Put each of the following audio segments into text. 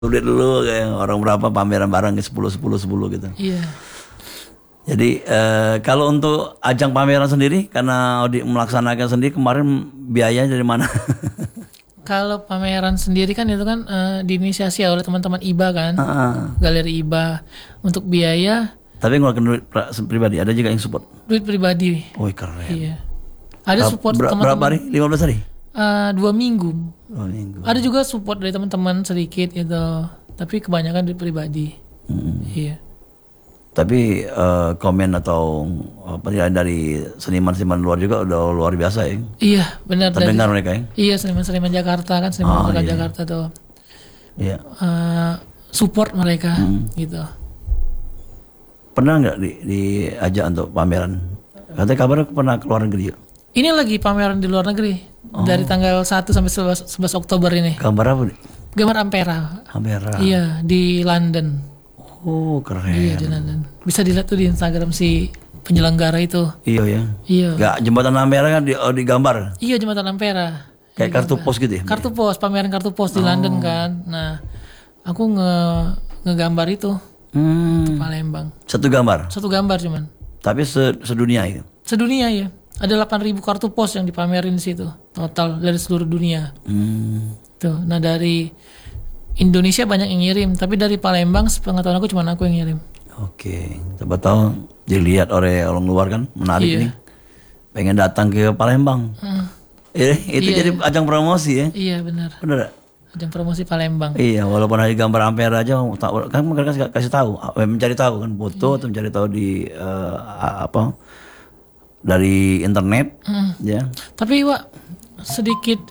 Lihat dulu kayak orang berapa pameran barang ke 10 10 10 gitu. Iya. Jadi kalau untuk ajang pameran sendiri karena Odi melaksanakan sendiri kemarin biayanya dari mana? Kalau pameran sendiri kan itu kan diinisiasi oleh teman-teman IBA kan, Galeri IBA. Untuk biaya, Tapi ngeluarin duit pribadi, ada juga yang support. duit pribadi. Oh keren. Iya. Ada support Berapa teman-teman. hari? 15 hari? 2 minggu. 2 minggu. Ada juga support dari teman-teman sedikit gitu. Tapi kebanyakan duit pribadi. Iya. Tapi komen atau penilaian dari seniman-seniman luar juga udah luar biasa ya. Iya, benar. Terdengar mereka ya. Iya, seniman-seniman Jakarta kan, seniman lokal Jakarta tuh. Iya. Support mereka gitu. Pernah nggak diajak untuk pameran? Katanya kabarnya pernah ke luar negeri. Ini lagi pameran di luar negeri dari tanggal 1 sampai 11 Oktober ini. Gambar apa nih? Gambar Ampera. Ampera. Iya, di London. Oh keren. Iya, di London. Bisa dilihat tuh di Instagram si penyelenggara itu. Iya ya. Iya. Nggak jembatan Ampera kan digambar. Iya, Jembatan Ampera. Kayak kartu pos gitu ya. Kartu pos, pameran kartu pos di London kan. Nah, aku ngegambar itu ke Palembang. Satu gambar. Satu gambar cuman. Tapi sedunia itu. Sedunia ya. Ada 8.000 kartu pos yang dipamerin di situ. Total dari seluruh dunia. Tuh. Nah, dari Indonesia banyak yang ngirim, tapi dari Palembang sepengetahuan aku cuma aku yang ngirim. Oke, coba tahu dilihat oleh orang luar kan menarik Iya. nih. Pengen datang ke Palembang. Itu Iya. jadi ajang promosi ya. Iya benar. Bener gak? Ajang promosi Palembang. Iya, walaupun hanya gambar Ampera aja, kan mereka kasih tahu, mencari tahu kan foto atau mencari tahu di apa dari internet, ya. Tapi Wak, sedikit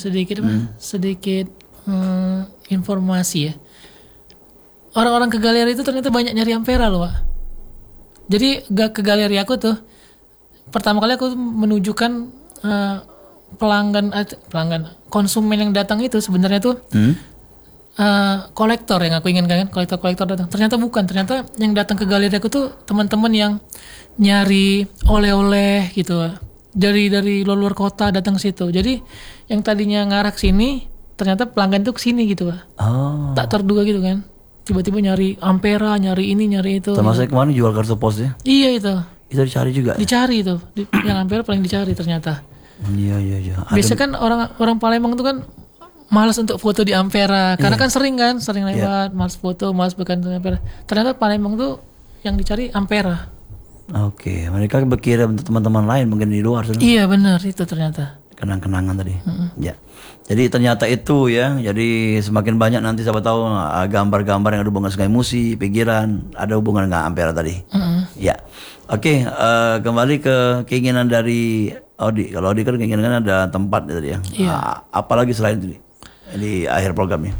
informasi ya. Orang-orang ke galeri itu ternyata banyak nyari Ampera loh Wak. Jadi gak ke galeri aku tuh. Pertama kali aku menunjukkan pelanggan konsumen yang datang itu sebenarnya tuh kolektor yang aku inginkan kan, kolektor datang. Ternyata bukan, ternyata yang datang ke galeri aku tuh teman-teman yang nyari oleh-oleh gitu. Dari luar kota datang ke situ. Jadi yang tadinya ngarah sini ternyata pelanggan tuh kesini gitu Pak. Oh. Tak terduga gitu kan. Tiba-tiba nyari Ampera, nyari ini, nyari itu. Termasuk kemarin jual kartu pos ya? Iya itu. Itu dicari juga. Dicari itu. Yang Ampera paling dicari ternyata. Iya. Biasa kan orang Palembang tuh kan malas untuk foto di Ampera karena kan sering lewat, malas foto, malas bukan Ampera. Ternyata Palembang tuh yang dicari Ampera. Oke, mereka berkirim untuk teman-teman lain mungkin di luar sana. Iya benar itu ternyata. Kenang-kenangan tadi. Ya. Jadi ternyata itu ya. Jadi semakin banyak nanti siapa tahu gambar-gambar yang ada hubungan Sungai Musi, pikiran, ada hubungan dengan Ampera tadi. Ya. Oke, kembali ke keinginan dari Odi. Kalau Odi kan keinginan ada tempat tadi ya. Iya. Apalagi selain itu di akhir programnya.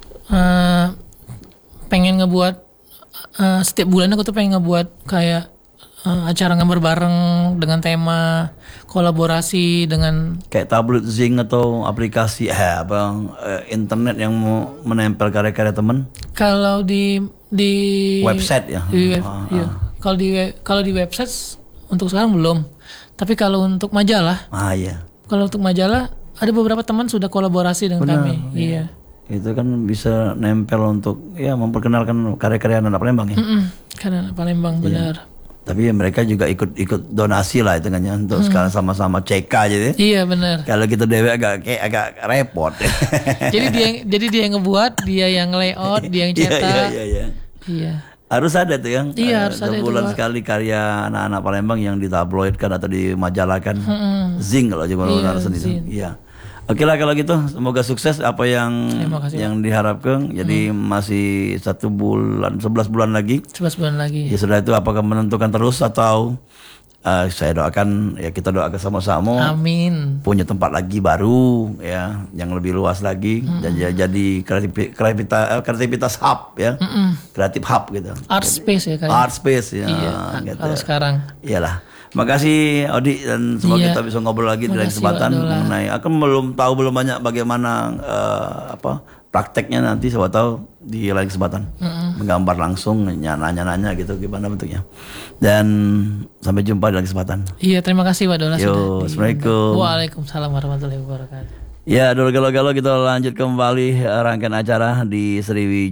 Pengen ngebuat setiap bulan aku tuh pengen ngebuat kayak acara gambar bareng dengan tema kolaborasi dengan Kayak tablet Zing atau aplikasi internet yang mau menempel karya-karya teman. kalau di Website ya. Iya. Kalau di website untuk sekarang belum. Tapi kalau untuk majalah, Iya. kalau untuk majalah ada beberapa teman sudah kolaborasi dengan kami. Iya. Itu kan bisa nempel untuk ya memperkenalkan karya-karya anak Palembang ya. Karena Palembang benar. Tapi ya mereka juga ikut donasi lah itu kan ya untuk sekarang sama-sama CK jadi. Iya benar. Kalau kita dewe agak repot. Jadi dia yang ngebuat, dia yang layout, dia yang cetak. Iya. Iya. Harus ada tuh yang Iya, harus ada itu, sebulan Pak. sekali karya anak-anak Palembang yang ditabloidkan atau dimajalahkan. Zing kalau coba Iya, seni itu. Zing. Iya. Oke lah kalau gitu semoga sukses apa yang Terima kasih, yang diharapkan. Jadi masih 1 bulan 11 bulan lagi. 11 bulan lagi. Ya sudah itu apakah menentukan terus atau saya doakan ya kita doakan sama-sama Amin. punya tempat lagi baru ya yang lebih luas lagi dan jadi kreativitas hub ya. Kreatif hub gitu. Art space ya kali. Art space ya. Iya. Gitu. Kalau sekarang. Iyalah. Makasih Odi dan semoga Iya. kita bisa ngobrol lagi di lain Makasih, kesempatan Pak Dola. mengenai aku belum banyak bagaimana prakteknya nanti siapa tahu di lain kesempatan menggambar langsung nanya-nanya gitu gimana bentuknya dan sampai jumpa di lain kesempatan. Iya, terima kasih Pak Dola Yo, sudah. Assalamualaikum. Waalaikumsalam warahmatullahi wabarakatuh. Ya, dulu galau-galau kita lanjut kembali rangkaian acara di Sriwijaya